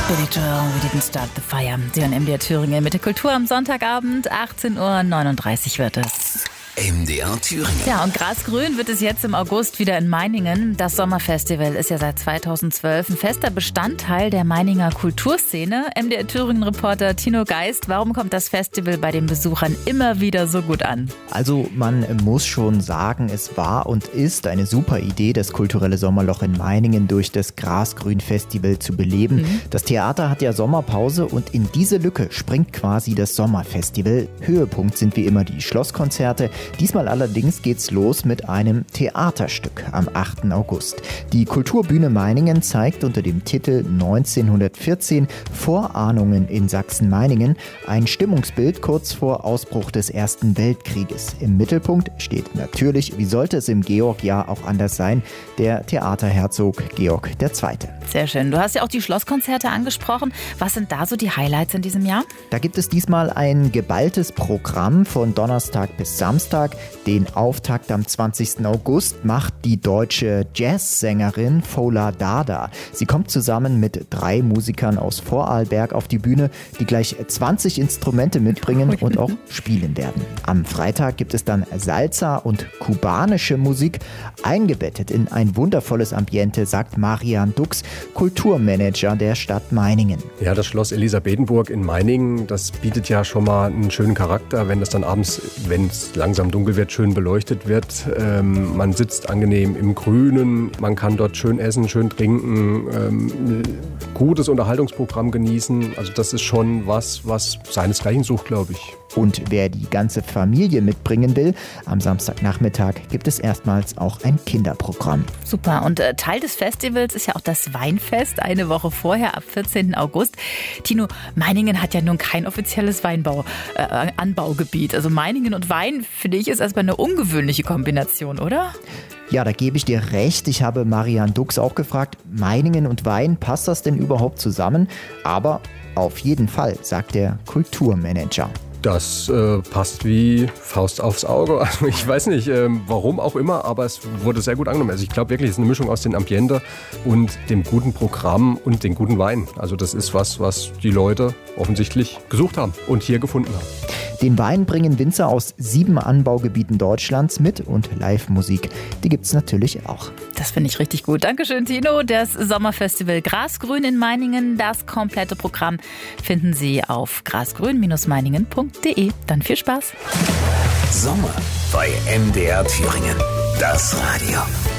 Billy Joel, We Didn't Start the Fire. Sie hören MDR Thüringen mit der Kultur am Sonntagabend, 18:39 Uhr wird es. MDR Thüringen. Ja, und grasgrün wird es jetzt im August wieder in Meiningen. Das Sommerfestival ist ja seit 2012 ein fester Bestandteil der Meininger Kulturszene. MDR Thüringen-Reporter Tino Geist, warum kommt das Festival bei den Besuchern immer wieder so gut an? Also man muss schon sagen, es war und ist eine super Idee, das kulturelle Sommerloch in Meiningen durch das Grasgrün-Festival zu beleben. Das Theater hat ja Sommerpause und in diese Lücke springt quasi das Sommerfestival. Höhepunkt sind wie immer die Schlosskonzerte. Diesmal allerdings geht's los mit einem Theaterstück am 8. August. Die Kulturbühne Meiningen zeigt unter dem Titel 1914 Vorahnungen in Sachsen-Meiningen ein Stimmungsbild kurz vor Ausbruch des Ersten Weltkrieges. Im Mittelpunkt steht natürlich, wie sollte es im Georg-Jahr auch anders sein, der Theaterherzog Georg II. Sehr schön. Du hast ja auch die Schlosskonzerte angesprochen. Was sind da so die Highlights in diesem Jahr? Da gibt es diesmal ein geballtes Programm von Donnerstag bis Samstag. Den Auftakt am 20. August macht die deutsche Jazzsängerin Fola Dada. Sie kommt zusammen mit 3 Musikern aus Vorarlberg auf die Bühne, die gleich 20 Instrumente mitbringen und auch spielen werden. Am Freitag gibt es dann Salsa und kubanische Musik, eingebettet in ein wundervolles Ambiente, sagt Marian Dux, Kulturmanager der Stadt Meiningen. Ja, das Schloss Elisabethenburg in Meiningen, das bietet ja schon mal einen schönen Charakter, wenn das dann abends, wenn es langsam dunkel wird, schön beleuchtet wird. Man sitzt angenehm im Grünen, man kann dort schön essen, schön trinken, gutes Unterhaltungsprogramm genießen. Also das ist schon was seinesgleichen sucht, glaube ich. Und wer die ganze Familie mitbringen will, am Samstagnachmittag gibt es erstmals auch ein Kinderprogramm. Super. Und Teil des Festivals ist ja auch das Weinfest, eine Woche vorher, ab 14. August. Tino, Meiningen hat ja nun kein offizielles Anbaugebiet. Also Meiningen und Wein, finde ich, ist erstmal eine ungewöhnliche Kombination, oder? Ja, da gebe ich dir recht. Ich habe Marian Dux auch gefragt, Meiningen und Wein, passt das denn überhaupt zusammen? Aber auf jeden Fall, sagt der Kulturmanager. Das passt wie Faust aufs Auge. Also ich weiß nicht, warum auch immer, aber es wurde sehr gut angenommen. Also ich glaube wirklich, es ist eine Mischung aus dem Ambiente und dem guten Programm und dem guten Wein. Also das ist was die Leute offensichtlich gesucht haben und hier gefunden haben. Den Wein bringen Winzer aus 7 Anbaugebieten Deutschlands mit und Live-Musik, die gibt's natürlich auch. Das finde ich richtig gut. Dankeschön, Tino. Das Sommerfestival Grasgrün in Meiningen, das komplette Programm finden Sie auf grasgrün-meiningen.de. Dann viel Spaß. Sommer bei MDR Thüringen. Das Radio.